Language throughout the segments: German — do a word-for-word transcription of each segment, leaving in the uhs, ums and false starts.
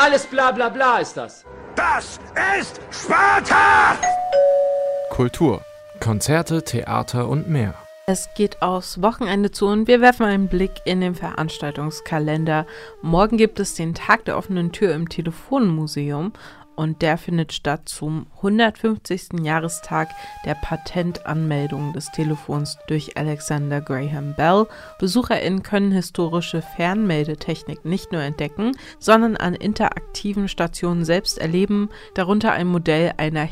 Alles bla bla bla ist das. Das ist Sparta! Kultur, Konzerte, Theater und mehr. Es geht aufs Wochenende zu und wir werfen einen Blick in den Veranstaltungskalender. Morgen gibt es den Tag der offenen Tür im Telefonmuseum und der findet statt zum hundertfünfzigsten Jahrestag der Patentanmeldung des Telefons durch Alexander Graham Bell. BesucherInnen können historische Fernmeldetechnik nicht nur entdecken, sondern an interaktiven Stationen selbst erleben, darunter ein Modell einer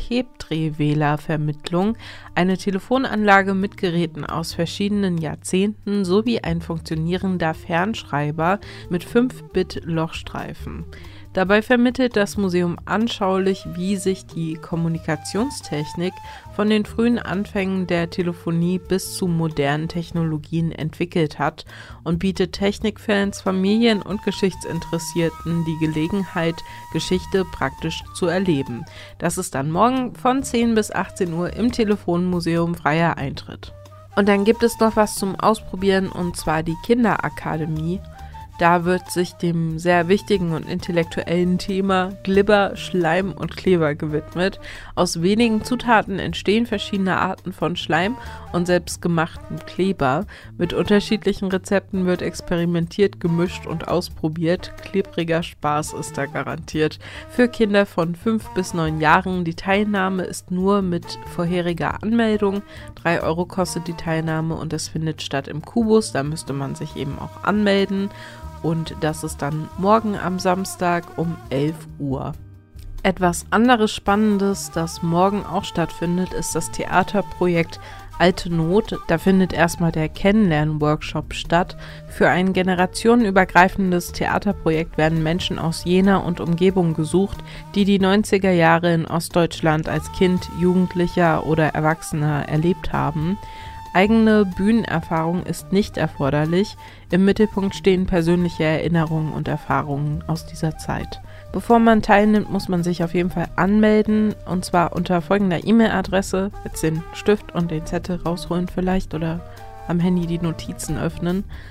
Hebdrehwählervermittlung, eine Telefonanlage mit Geräten aus verschiedenen Jahrzehnten sowie ein funktionierender Fernschreiber mit fünf Bit Lochstreifen. Dabei vermittelt das Museum anschaulich, wie sich die Kommunikationstechnik von den frühen Anfängen der Telefonie bis zu modernen Technologien entwickelt hat und bietet Technikfans, Familien und Geschichtsinteressierten die Gelegenheit, Geschichte praktisch zu erleben. Das ist dann morgen von zehn bis achtzehn Uhr im Telefonmuseum, freier Eintritt. Und dann gibt es noch was zum Ausprobieren, und zwar die Kinderakademie. Da wird sich dem sehr wichtigen und intellektuellen Thema Glibber, Schleim und Kleber gewidmet. Aus wenigen Zutaten entstehen verschiedene Arten von Schleim und selbstgemachten Kleber. Mit unterschiedlichen Rezepten wird experimentiert, gemischt und ausprobiert. Klebriger Spaß ist da garantiert. Für Kinder von fünf bis neun Jahren. Die Teilnahme ist nur mit vorheriger Anmeldung. drei Euro kostet die Teilnahme und es findet statt im Kubus. Da müsste man sich eben auch anmelden. Und das ist dann morgen am Samstag um elf Uhr. Etwas anderes Spannendes, das morgen auch stattfindet, ist das Theaterprojekt Alte Not. Da findet erstmal der Kennenlernen-Workshop statt. Für ein generationenübergreifendes Theaterprojekt werden Menschen aus Jena und Umgebung gesucht, die die neunziger Jahre in Ostdeutschland als Kind, Jugendlicher oder Erwachsener erlebt haben. Eigene Bühnenerfahrung ist nicht erforderlich. Im Mittelpunkt stehen persönliche Erinnerungen und Erfahrungen aus dieser Zeit. Bevor man teilnimmt, muss man sich auf jeden Fall anmelden, und zwar unter folgender E-Mail-Adresse. Jetzt den Stift und den Zettel rausholen vielleicht oder am Handy die Notizen öffnen.